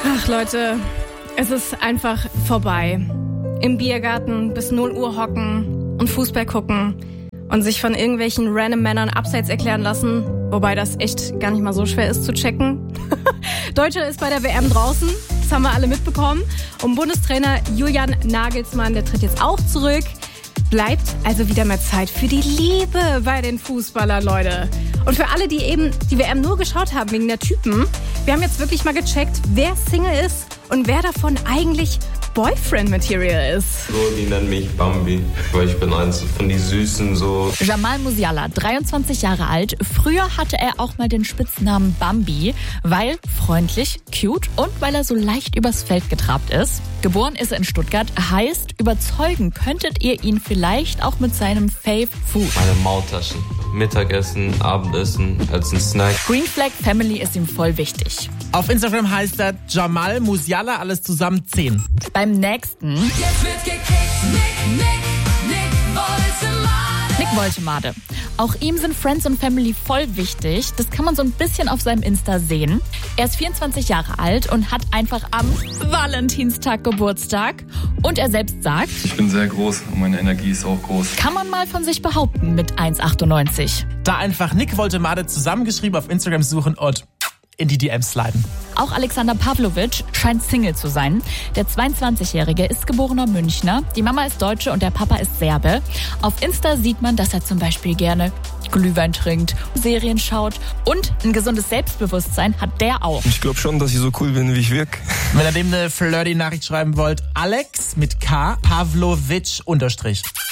Ach Leute, es ist einfach vorbei. Im Biergarten bis 0 Uhr hocken und Fußball gucken und sich von irgendwelchen random Männern abseits erklären lassen, wobei das echt gar nicht mal so schwer ist zu checken. Deutschland ist bei der WM draußen, das haben wir alle mitbekommen. Und Bundestrainer Julian Nagelsmann, der tritt jetzt auch zurück. Bleibt also wieder mehr Zeit für die Liebe bei den Fußballern, Leute. Und für alle, die eben die WM nur geschaut haben wegen der Typen, wir haben jetzt wirklich mal gecheckt, wer Single ist und wer davon eigentlich Boyfriend-Material ist. So, die nennen mich Bambi, weil ich bin eins von die Süßen so. Jamal Musiala, 23 Jahre alt. Früher hatte er auch mal den Spitznamen Bambi, weil freundlich, cute und weil er so leicht übers Feld getrabt ist. Geboren ist er in Stuttgart, heißt, überzeugen könntet ihr ihn vielleicht auch mit seinem Fave Food. Meine Maultaschen. Mittagessen, Abendessen, als ein Snack. Green Flag Family ist ihm voll wichtig. Auf Instagram heißt er Jamal Musiala, alles zusammen 10. Beim nächsten Jetzt wird gekickt, Nick Woltemade. Auch ihm sind Friends und Family voll wichtig. Das kann man so ein bisschen auf seinem Insta sehen. Er ist 24 Jahre alt und hat einfach am Valentinstag Geburtstag. Und er selbst sagt, ich bin sehr groß und meine Energie ist auch groß. Kann man mal von sich behaupten mit 1,98. Da einfach Nick Woltemade zusammengeschrieben auf Instagram suchen und in die DMs sliden. Auch Alexander Pavlovic scheint Single zu sein. Der 22-Jährige ist geborener Münchner. Die Mama ist Deutsche und der Papa ist Serbe. Auf Insta sieht man, dass er zum Beispiel gerne Glühwein trinkt, Serien schaut und ein gesundes Selbstbewusstsein hat der auch. Ich glaube schon, dass ich so cool bin, wie ich wirke. Wenn ihr dem eine flirty Nachricht schreiben wollt, Alex mit K, Pavlovic _.